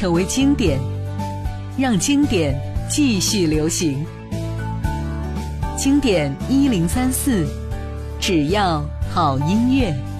成为经典，让经典继续流行。经典1034，只要好音乐。